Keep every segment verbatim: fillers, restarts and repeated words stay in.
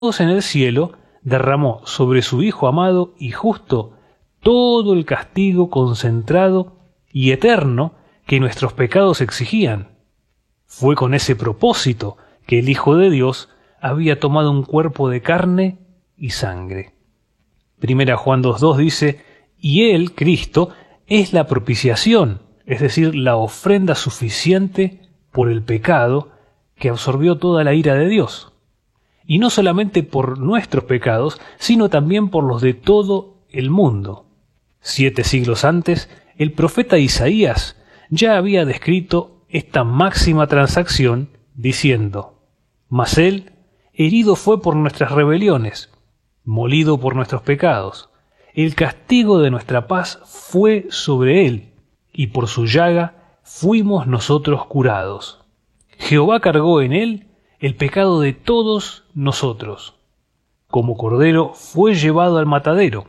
Dios en el cielo derramó sobre su Hijo amado y justo todo el castigo concentrado y eterno que nuestros pecados exigían. Fue con ese propósito que el Hijo de Dios había tomado un cuerpo de carne y sangre. Primera Juan dos dos dice, y Él, Cristo, es la propiciación, es decir, la ofrenda suficiente por el pecado que absorbió toda la ira de Dios. Y no solamente por nuestros pecados, sino también por los de todo el mundo. Siete siglos antes, el profeta Isaías ya había descrito esta máxima transacción diciendo, mas Él herido fue por nuestras rebeliones, molido por nuestros pecados. El castigo de nuestra paz fue sobre Él, y por su llaga fuimos nosotros curados. Jehová cargó en Él el pecado de todos nosotros. Como cordero fue llevado al matadero.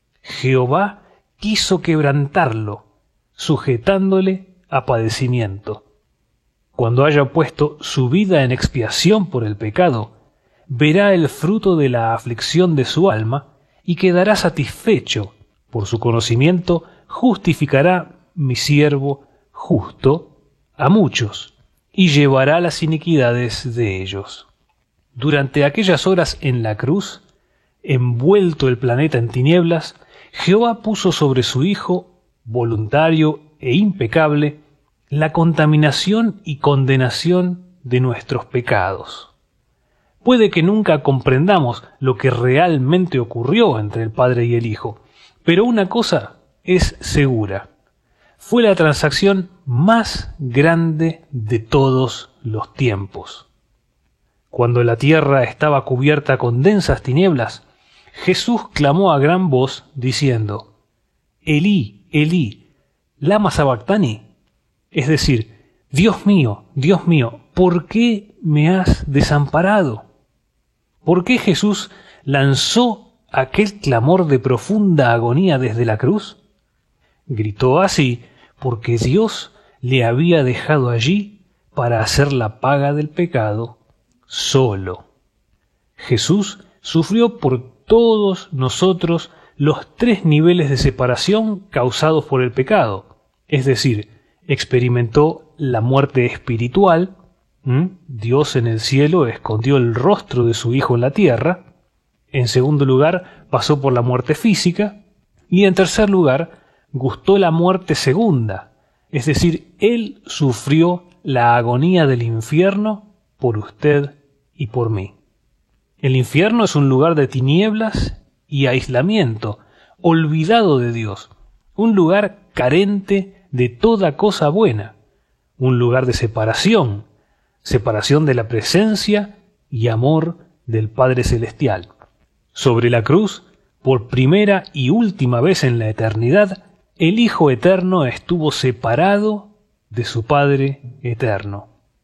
Jehová quiso quebrantarlo, sujetándole a padecimiento. Cuando haya puesto su vida en expiación por el pecado, verá el fruto de la aflicción de su alma y quedará satisfecho. Por su conocimiento justificará mi siervo justo a muchos y llevará las iniquidades de ellos. Durante aquellas horas en la cruz, envuelto el planeta en tinieblas, Jehová puso sobre su Hijo, voluntario e impecable, la contaminación y condenación de nuestros pecados. Puede que nunca comprendamos lo que realmente ocurrió entre el Padre y el Hijo, pero una cosa es segura. Fue la transacción más grande de todos los tiempos. Cuando la tierra estaba cubierta con densas tinieblas, Jesús clamó a gran voz diciendo, Elí, Elí, lama sabactani, es decir, Dios mío, Dios mío, ¿por qué me has desamparado? ¿Por qué Jesús lanzó aquel clamor de profunda agonía desde la cruz? Gritó así porque Dios le había dejado allí para hacer la paga del pecado solo. Jesús sufrió por todos nosotros los tres niveles de separación causados por el pecado, es decir, experimentó la muerte espiritual. ¿Mm? Dios en el cielo escondió el rostro de su Hijo en la tierra. En segundo lugar, pasó por la muerte física. Y en tercer lugar, gustó la muerte segunda, es decir, Él sufrió la agonía del infierno por usted y por mí. El infierno es un lugar de tinieblas y aislamiento, olvidado de Dios, un lugar carente de toda cosa buena, un lugar de separación, separación de la presencia y amor del Padre Celestial. Sobre la cruz, por primera y última vez en la eternidad, el Hijo Eterno estuvo separado de su Padre Eterno.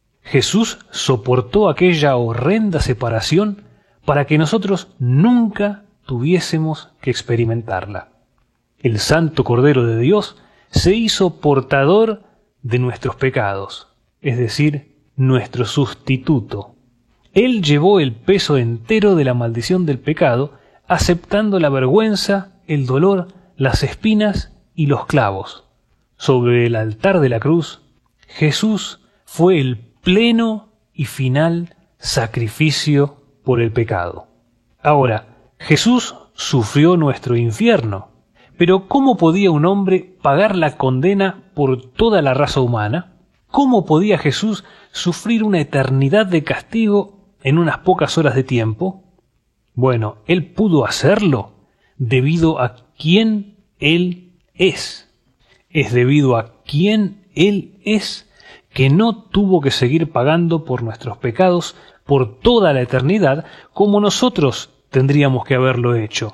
Jesús soportó aquella horrenda separación para que nosotros nunca tuviésemos que experimentarla. El Santo Cordero de Dios se hizo portador de nuestros pecados, es decir, nuestro sustituto. Él llevó el peso entero de la maldición del pecado, aceptando la vergüenza, el dolor, las espinas y los clavos. Sobre el altar de la cruz, Jesús fue el pleno y final sacrificio por el pecado. Ahora, Jesús sufrió nuestro infierno, pero ¿cómo podía un hombre pagar la condena por toda la raza humana? ¿Cómo podía Jesús sufrir una eternidad de castigo en unas pocas horas de tiempo? Bueno, Él pudo hacerlo debido a quién Él es. Es debido a quién Él es que no tuvo que seguir pagando por nuestros pecados por toda la eternidad como nosotros tendríamos que haberlo hecho.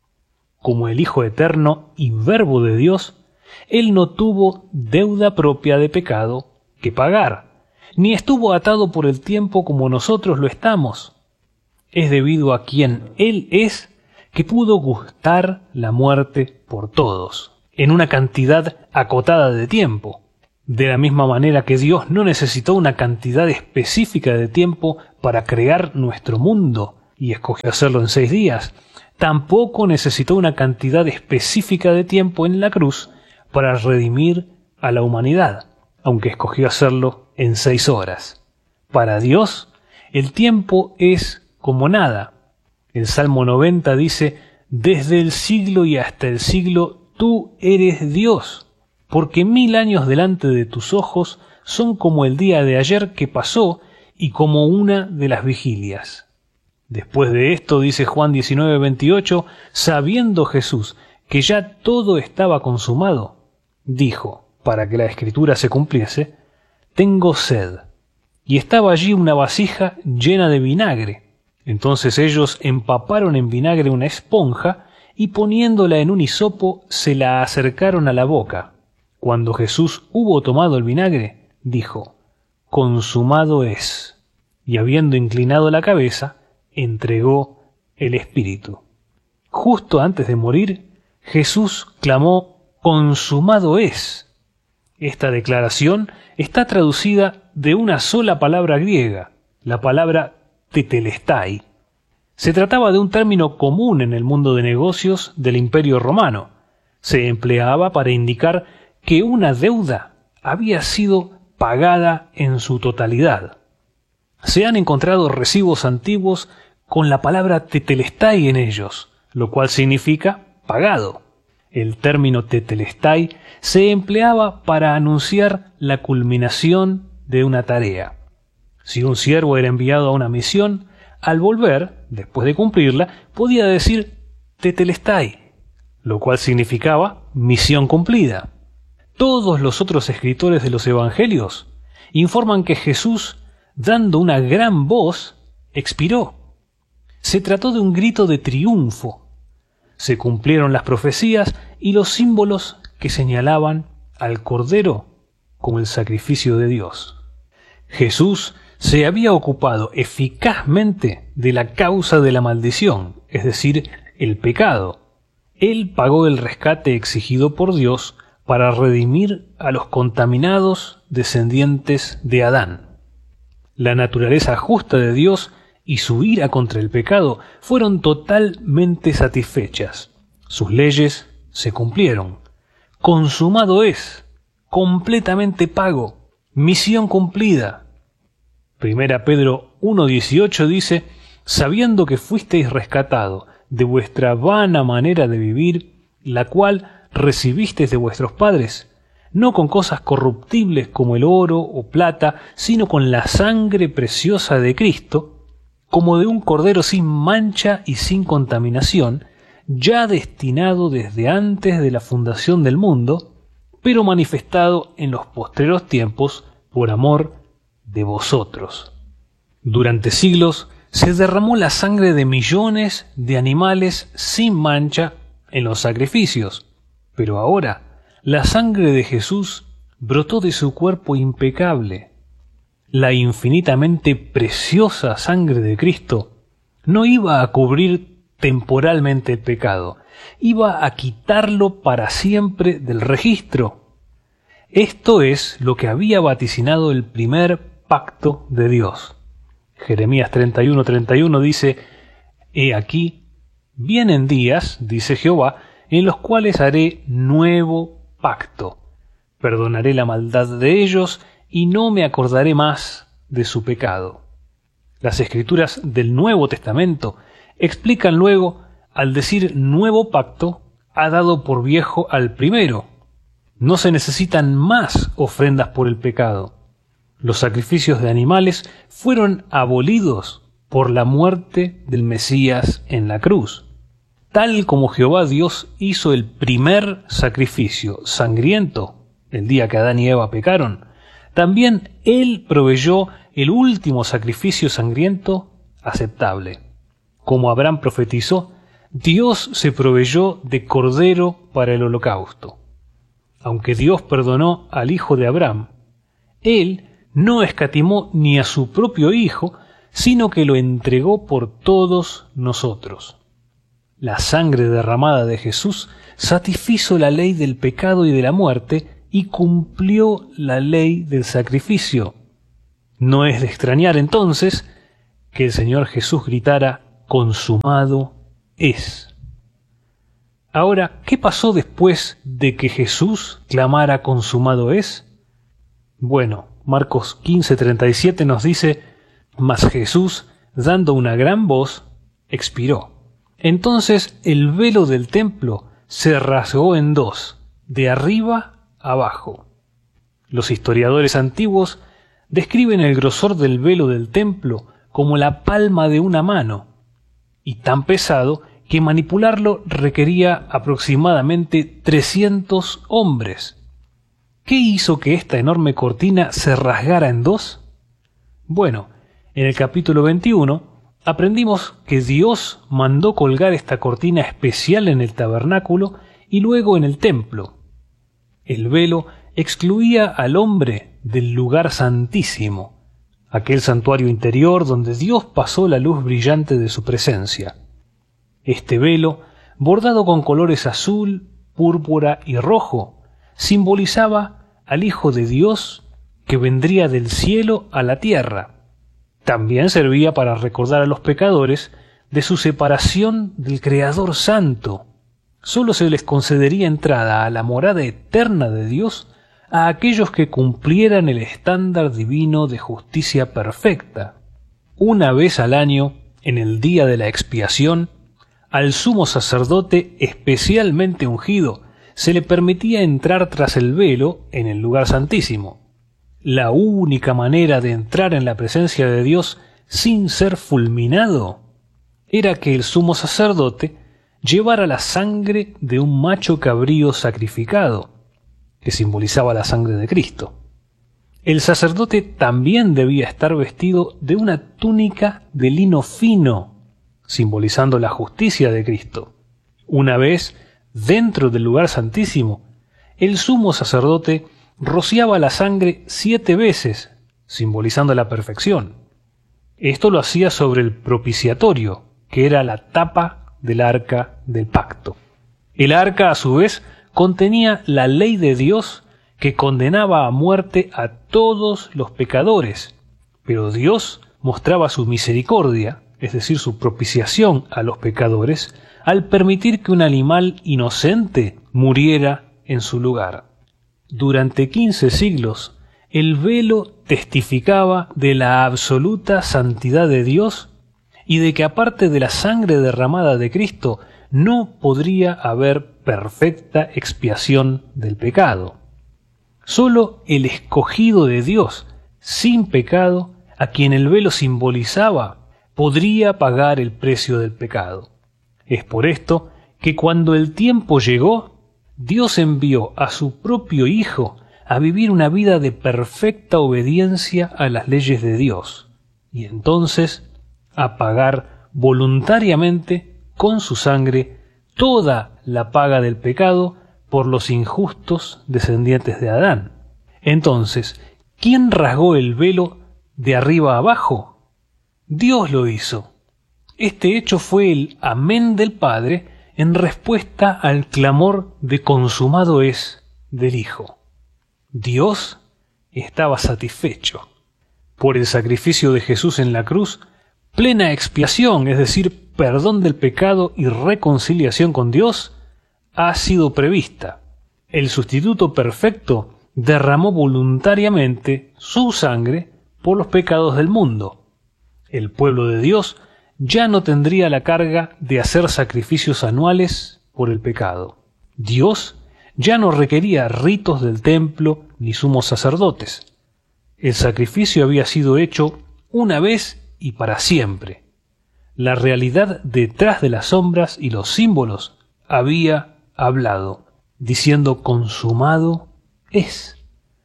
Como el Hijo Eterno y Verbo de Dios, Él no tuvo deuda propia de pecado que pagar, ni estuvo atado por el tiempo como nosotros lo estamos. Es debido a quien Él es que pudo gustar la muerte por todos, en una cantidad acotada de tiempo. De la misma manera que Dios no necesitó una cantidad específica de tiempo para crear nuestro mundo y escogió hacerlo en seis días, tampoco necesitó una cantidad específica de tiempo en la cruz para redimir a la humanidad, aunque escogió hacerlo en seis horas. Para Dios, el tiempo es como nada. El Salmo noventa dice: «Desde el siglo y hasta el siglo tú eres Dios, porque mil años delante de tus ojos son como el día de ayer que pasó y como una de las vigilias». Después de esto, dice Juan diecinueve veintiocho, sabiendo Jesús que ya todo estaba consumado, dijo, para que la escritura se cumpliese: «Tengo sed». Y estaba allí una vasija llena de vinagre. Entonces ellos empaparon en vinagre una esponja y poniéndola en un hisopo se la acercaron a la boca. Cuando Jesús hubo tomado el vinagre, dijo: «Consumado es». Y habiendo inclinado la cabeza, entregó el espíritu. Justo antes de morir, Jesús clamó: «Consumado es». Esta declaración está traducida de una sola palabra griega, la palabra tetelestai. Se trataba de un término común en el mundo de negocios del Imperio Romano. Se empleaba para indicar que una deuda había sido pagada en su totalidad. Se han encontrado recibos antiguos con la palabra tetelestai en ellos, lo cual significa pagado. El término tetelestai se empleaba para anunciar la culminación de una tarea. Si un siervo era enviado a una misión, al volver, después de cumplirla, podía decir tetelestai, lo cual significaba misión cumplida. Todos los otros escritores de los evangelios informan que Jesús, dando una gran voz, expiró. Se trató de un grito de triunfo. Se cumplieron las profecías y los símbolos que señalaban al Cordero como el sacrificio de Dios. Jesús se había ocupado eficazmente de la causa de la maldición, es decir, el pecado. Él pagó el rescate exigido por Dios para redimir a los contaminados descendientes de Adán. La naturaleza justa de Dios y su ira contra el pecado fueron totalmente satisfechas. Sus leyes se cumplieron. Consumado es, completamente pago, misión cumplida. Primera Pedro uno dieciocho dice: «Sabiendo que fuisteis rescatado de vuestra vana manera de vivir, la cual recibisteis de vuestros padres, no con cosas corruptibles como el oro o plata, sino con la sangre preciosa de Cristo, como de un cordero sin mancha y sin contaminación, ya destinado desde antes de la fundación del mundo, pero manifestado en los postreros tiempos por amor de vosotros». Durante siglos se derramó la sangre de millones de animales sin mancha en los sacrificios, pero ahora la sangre de Jesús brotó de su cuerpo impecable. La infinitamente preciosa sangre de Cristo no iba a cubrir temporalmente el pecado, iba a quitarlo para siempre del registro. Esto es lo que había vaticinado el primer pacto de Dios. Jeremías treinta y uno treinta y uno dice: «He aquí, vienen días, dice Jehová, en los cuales haré nuevo pacto. Perdonaré la maldad de ellos y no me acordaré más de su pecado». Las escrituras del Nuevo Testamento explican luego, al decir nuevo pacto, ha dado por viejo al primero. No se necesitan más ofrendas por el pecado. Los sacrificios de animales fueron abolidos por la muerte del Mesías en la cruz. Tal como Jehová Dios hizo el primer sacrificio sangriento el día que Adán y Eva pecaron, también Él proveyó el último sacrificio sangriento aceptable. Como Abraham profetizó, Dios se proveyó de cordero para el holocausto. Aunque Dios perdonó al hijo de Abraham, Él no escatimó ni a su propio hijo, sino que lo entregó por todos nosotros. La sangre derramada de Jesús satisfizo la ley del pecado y de la muerte y cumplió la ley del sacrificio. No es de extrañar entonces que el Señor Jesús gritara: consumado es. Ahora, ¿qué pasó después de que Jesús clamara consumado es? Bueno, Marcos quince treinta y siete nos dice: mas Jesús, dando una gran voz, expiró. Entonces el velo del templo se rasgó en dos, de arriba abajo. Los historiadores antiguos describen el grosor del velo del templo como la palma de una mano, y tan pesado que manipularlo requería aproximadamente trescientos hombres. ¿Qué hizo que esta enorme cortina se rasgara en dos? Bueno, en el capítulo veintiuno aprendimos que Dios mandó colgar esta cortina especial en el tabernáculo y luego en el templo. El velo excluía al hombre del lugar santísimo, aquel santuario interior donde Dios pasó la luz brillante de su presencia. Este velo, bordado con colores azul, púrpura y rojo, simbolizaba al Hijo de Dios que vendría del cielo a la tierra. También servía para recordar a los pecadores de su separación del Creador Santo. Solo se les concedería entrada a la morada eterna de Dios a aquellos que cumplieran el estándar divino de justicia perfecta. Una vez al año, en el día de la expiación, al sumo sacerdote especialmente ungido se le permitía entrar tras el velo en el lugar santísimo. La única manera de entrar en la presencia de Dios sin ser fulminado era que el sumo sacerdote llevara la sangre de un macho cabrío sacrificado, que simbolizaba la sangre de Cristo. El sacerdote también debía estar vestido de una túnica de lino fino, simbolizando la justicia de Cristo. Una vez dentro del lugar santísimo, el sumo sacerdote rociaba la sangre siete veces, simbolizando la perfección. Esto lo hacía sobre el propiciatorio, que era la tapa del arca del pacto. El arca, a su vez, contenía la ley de Dios que condenaba a muerte a todos los pecadores, pero Dios mostraba su misericordia, es decir, su propiciación a los pecadores, al permitir que un animal inocente muriera en su lugar. Durante quince siglos, el velo testificaba de la absoluta santidad de Dios y de que aparte de la sangre derramada de Cristo, no podría haber perfecta expiación del pecado. Sólo el escogido de Dios, sin pecado, a quien el velo simbolizaba, podría pagar el precio del pecado. Es por esto que cuando el tiempo llegó, Dios envió a su propio Hijo a vivir una vida de perfecta obediencia a las leyes de Dios, y entonces a pagar voluntariamente con su sangre toda la paga del pecado por los injustos descendientes de Adán. Entonces, ¿quién rasgó el velo de arriba abajo? Dios lo hizo. Este hecho fue el amén del Padre en respuesta al clamor de consumado es del Hijo. Dios estaba satisfecho. Por el sacrificio de Jesús en la cruz, plena expiación, es decir, perdón del pecado y reconciliación con Dios, ha sido prevista. El sustituto perfecto derramó voluntariamente su sangre por los pecados del mundo. El pueblo de Dios ya no tendría la carga de hacer sacrificios anuales por el pecado. Dios ya no requería ritos del templo ni sumos sacerdotes. El sacrificio había sido hecho una vez y para siempre. La realidad detrás de las sombras y los símbolos había hablado, diciendo consumado es.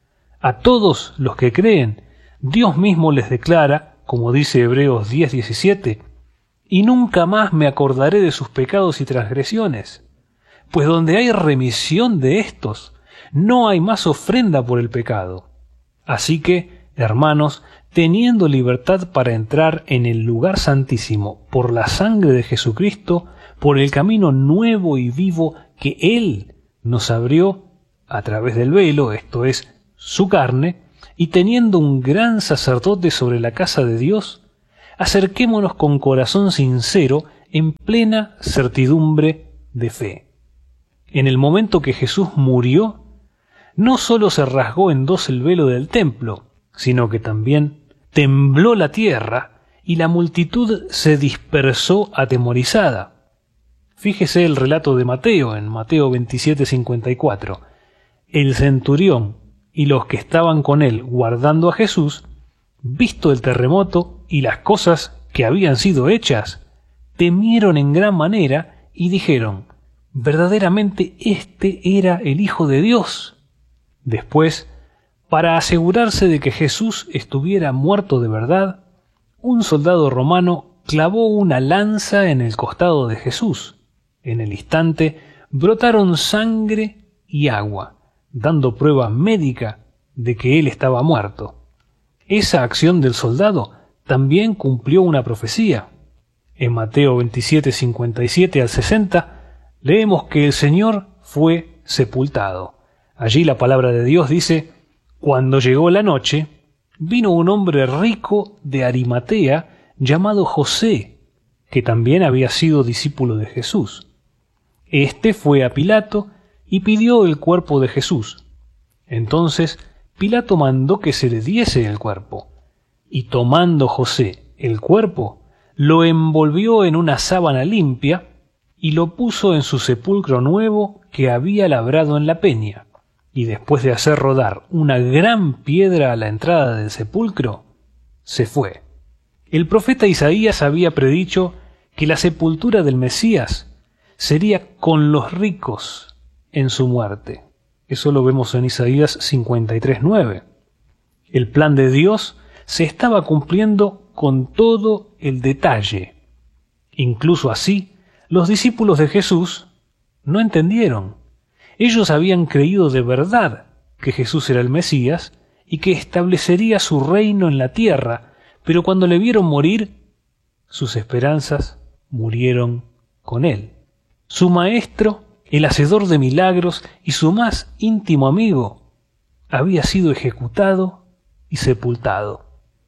A todos los que creen, Dios mismo les declara, como dice Hebreos diez diecisiete, y nunca más me acordaré de sus pecados y transgresiones, pues donde hay remisión de éstos, no hay más ofrenda por el pecado. Así que, hermanos, teniendo libertad para entrar en el lugar santísimo por la sangre de Jesucristo, por el camino nuevo y vivo que Él nos abrió a través del velo, esto es, su carne, y teniendo un gran sacerdote sobre la casa de Dios, acerquémonos con corazón sincero en plena certidumbre de fe. En el momento que Jesús murió, no solo se rasgó en dos el velo del templo, sino que también tembló la tierra y la multitud se dispersó atemorizada. Fíjese el relato de Mateo, en Mateo veintisiete cincuenta y cuatro. El centurión y los que estaban con él guardando a Jesús, visto el terremoto y las cosas que habían sido hechas, temieron en gran manera y dijeron: verdaderamente este era el Hijo de Dios. Después, para asegurarse de que Jesús estuviera muerto de verdad, un soldado romano clavó una lanza en el costado de Jesús. En el instante brotaron sangre y agua, dando prueba médica de que él estaba muerto. Esa acción del soldado también cumplió una profecía. En Mateo veintisiete cincuenta y siete al sesenta leemos que el Señor fue sepultado. Allí la palabra de Dios dice: cuando llegó la noche, vino un hombre rico de Arimatea llamado José, que también había sido discípulo de Jesús. Este fue a Pilato y pidió el cuerpo de Jesús. Entonces Pilato mandó que se le diese el cuerpo, y tomando José el cuerpo, lo envolvió en una sábana limpia y lo puso en su sepulcro nuevo que había labrado en la peña. Y después de hacer rodar una gran piedra a la entrada del sepulcro, se fue. El profeta Isaías había predicho que la sepultura del Mesías sería con los ricos en su muerte. Eso lo vemos en Isaías cincuenta y tres nueve. El plan de Dios se estaba cumpliendo con todo el detalle. Incluso así, los discípulos de Jesús no entendieron. Ellos habían creído de verdad que Jesús era el Mesías y que establecería su reino en la tierra, pero cuando le vieron morir, sus esperanzas murieron con él. Su maestro, el hacedor de milagros y su más íntimo amigo, había sido ejecutado y sepultado.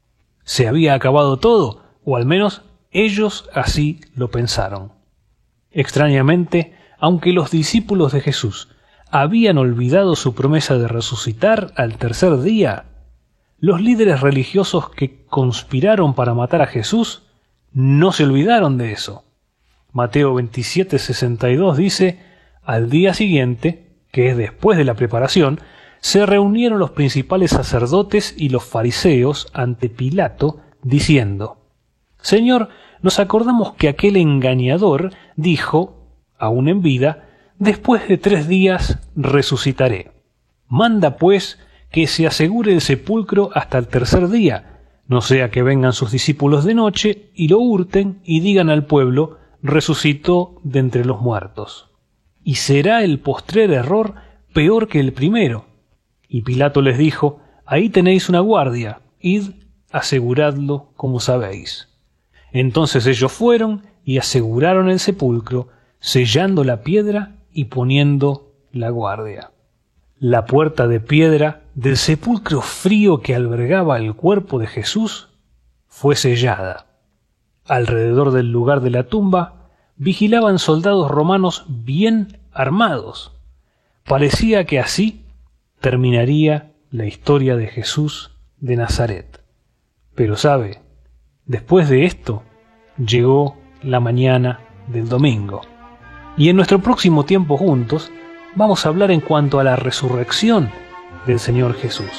Se había acabado todo, o al menos ellos así lo pensaron. Extrañamente, aunque los discípulos de Jesús habían olvidado su promesa de resucitar al tercer día, los líderes religiosos que conspiraron para matar a Jesús no se olvidaron de eso. Mateo veintisiete sesenta y dos dice: al día siguiente, que es después de la preparación, se reunieron los principales sacerdotes y los fariseos ante Pilato, diciendo: Señor, nos acordamos que aquel engañador dijo, aún en vida, después de tres días resucitaré. Manda, pues, que se asegure el sepulcro hasta el tercer día, no sea que vengan sus discípulos de noche y lo hurten y digan al pueblo: resucitó de entre los muertos. Y será el postrer error peor que el primero. Y Pilato les dijo: ahí tenéis una guardia, id, aseguradlo como sabéis. Entonces ellos fueron y aseguraron el sepulcro, sellando la piedra y poniendo la guardia. La puerta de piedra del sepulcro frío que albergaba el cuerpo de Jesús fue sellada. Alrededor del lugar de la tumba vigilaban soldados romanos bien armados. Parecía que así terminaría la historia de Jesús de Nazaret. Pero sabe, después de esto llegó la mañana del domingo. Y en nuestro próximo tiempo juntos vamos a hablar en cuanto a la resurrección del Señor Jesús.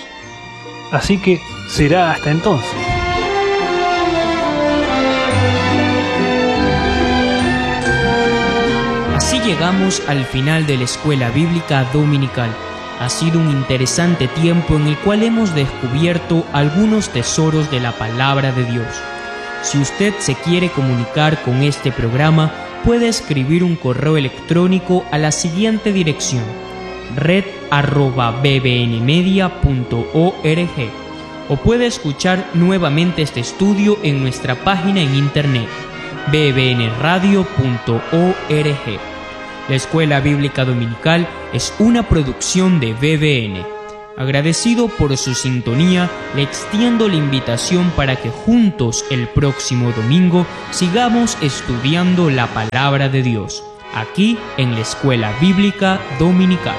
Así que será hasta entonces. Así llegamos al final de la Escuela Bíblica Dominical. Ha sido un interesante tiempo en el cual hemos descubierto algunos tesoros de la Palabra de Dios. Si usted se quiere comunicar con este programa, puede escribir un correo electrónico a la siguiente dirección: red arroba bbnmedia punto org, o puede escuchar nuevamente este estudio en nuestra página en internet b b n radio punto org. La Escuela Bíblica Dominical es una producción de B B N. Agradecido por su sintonía, le extiendo la invitación para que juntos el próximo domingo sigamos estudiando la palabra de Dios, aquí en la Escuela Bíblica Dominical.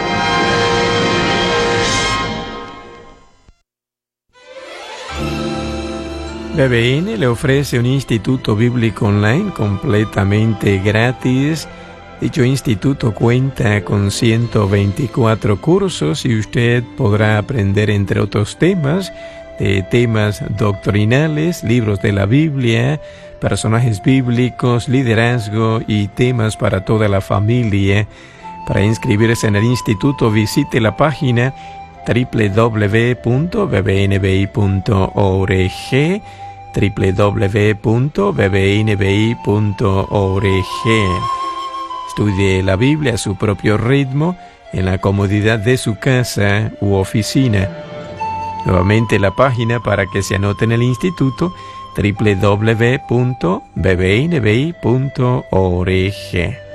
B B N le ofrece un instituto bíblico online completamente gratis. Dicho instituto cuenta con ciento veinticuatro cursos y usted podrá aprender, entre otros temas, de temas doctrinales, libros de la Biblia, personajes bíblicos, liderazgo y temas para toda la familia. Para inscribirse en el instituto, visite la página doble u doble u doble u punto b b n b i punto org, doble u doble u doble u punto b b n b i punto org. Estudie la Biblia a su propio ritmo, en la comodidad de su casa u oficina. Nuevamente la página para que se anote en el instituto, doble u doble u doble u punto b b n b i punto org.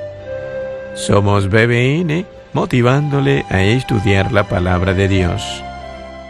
Somos B B N, motivándole a estudiar la palabra de Dios.